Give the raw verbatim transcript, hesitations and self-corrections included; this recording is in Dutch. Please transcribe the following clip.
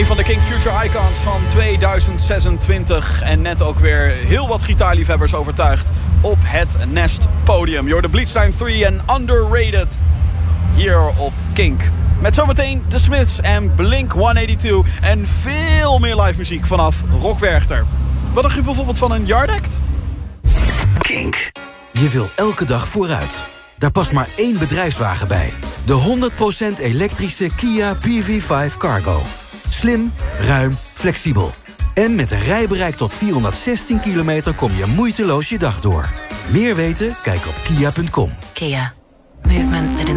Een van de Kink Future Icons van tweeduizend zesentwintig. En net ook weer heel wat gitaarliefhebbers overtuigd op het Nest podium. You're the Bleachline drie en Underrated hier op Kink. Met zometeen The Smiths en Blink honderdtweeënnegentig en veel meer live muziek vanaf Rock Werchter. Wat dacht je bijvoorbeeld van een Yard Act? Kink. Je wil elke dag vooruit. Daar past maar één bedrijfswagen bij. De honderd procent elektrische Kia P V vijf Cargo. Slim, ruim, flexibel. En met een rijbereik tot vierhonderdzestien kilometer kom je moeiteloos je dag door. Meer weten? Kijk op kia punt com. Kia. Movement that